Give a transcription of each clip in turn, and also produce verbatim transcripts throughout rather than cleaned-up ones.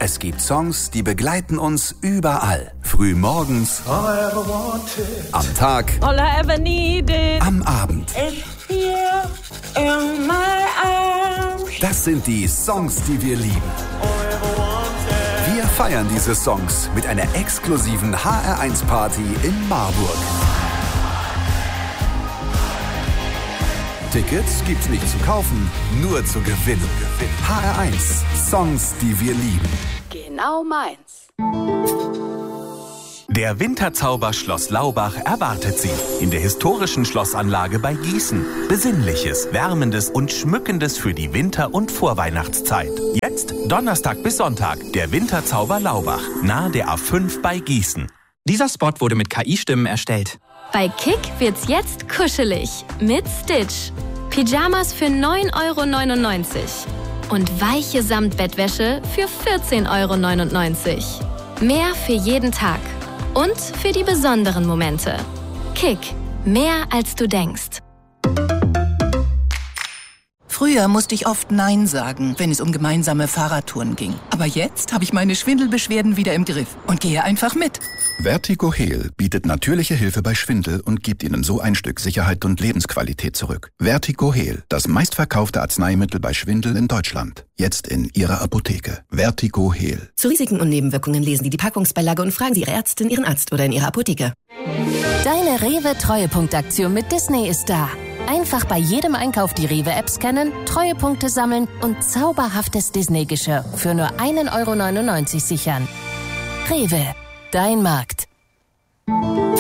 Es gibt Songs, die begleiten uns überall. Früh morgens, am Tag, All I ever needed. am Abend. It's here in my arms. Das sind die Songs, die wir lieben. Wir feiern diese Songs mit einer exklusiven H R eins Party in Marburg. Tickets gibt's nicht zu kaufen, nur zu gewinnen. H R eins, Songs, die wir lieben. Genau meins. Der Winterzauber Schloss Laubach erwartet Sie in der historischen Schlossanlage bei Gießen. Besinnliches, Wärmendes und Schmückendes für die Winter- und Vorweihnachtszeit. Jetzt Donnerstag bis Sonntag, der Winterzauber Laubach, nahe der A fünf bei Gießen. Dieser Spot wurde mit K I-Stimmen erstellt. Bei Kick wird's jetzt kuschelig mit Stitch. Pyjamas für neun Euro neunundneunzig und weiche Samtbettwäsche für vierzehn Euro neunundneunzig. Mehr für jeden Tag und für die besonderen Momente. Kick, mehr als du denkst. Früher musste ich oft Nein sagen, wenn es um gemeinsame Fahrradtouren ging. Aber jetzt habe ich meine Schwindelbeschwerden wieder im Griff und gehe einfach mit. Vertigo Heal bietet natürliche Hilfe bei Schwindel und gibt Ihnen so ein Stück Sicherheit und Lebensqualität zurück. Vertigo Heal, das meistverkaufte Arzneimittel bei Schwindel in Deutschland. Jetzt in Ihrer Apotheke. Vertigo Heal. Zu Risiken und Nebenwirkungen lesen Sie die Packungsbeilage und fragen Sie Ihre Ärztin, Ihren Arzt oder in Ihrer Apotheke. Deine Rewe-Treuepunktaktion mit Disney ist da. Einfach bei jedem Einkauf die Rewe-App scannen, Treuepunkte sammeln und zauberhaftes Disney-Geschirr für nur ein Euro neunundneunzig sichern. Rewe, dein Markt. H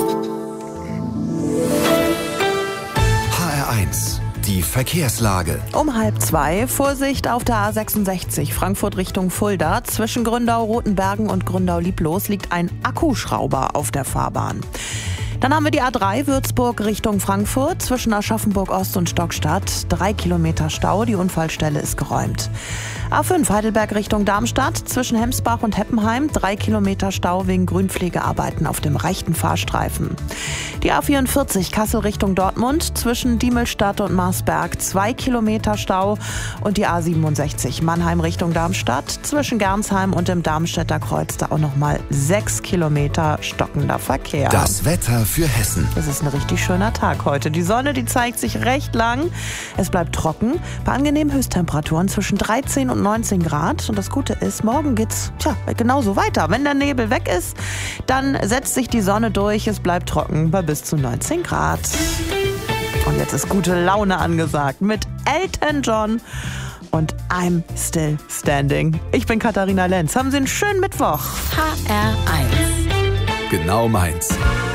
R eins, die Verkehrslage. Um halb zwei, Vorsicht auf der A sechsundsechzig, Frankfurt Richtung Fulda. Zwischen Gründau-Rotenbergen und Gründau-Lieblos liegt ein Akkuschrauber auf der Fahrbahn. Dann haben wir die A drei Würzburg Richtung Frankfurt, zwischen Aschaffenburg Ost und Stockstadt. Drei Kilometer Stau, die Unfallstelle ist geräumt. A fünf Heidelberg Richtung Darmstadt, zwischen Hemsbach und Heppenheim. Drei Kilometer Stau wegen Grünpflegearbeiten auf dem rechten Fahrstreifen. Die A vierundvierzig Kassel Richtung Dortmund, zwischen Diemelstadt und Marsberg. Zwei Kilometer Stau. Und die A siebenundsechzig Mannheim Richtung Darmstadt, zwischen Gernsheim und dem Darmstädter Kreuz. Da auch nochmal sechs Kilometer stockender Verkehr. Das Wetter für Hessen. Es ist ein richtig schöner Tag heute. Die Sonne, die zeigt sich recht lang. Es bleibt trocken, bei angenehmen Höchsttemperaturen zwischen dreizehn und neunzehn Grad. Und das Gute ist, morgen geht's tja, genauso weiter. Wenn der Nebel weg ist, dann setzt sich die Sonne durch. Es bleibt trocken bei bis zu neunzehn Grad. Und jetzt ist gute Laune angesagt mit Elton John und I'm Still Standing. Ich bin Katharina Lenz. Haben Sie einen schönen Mittwoch. H R eins. Genau meins.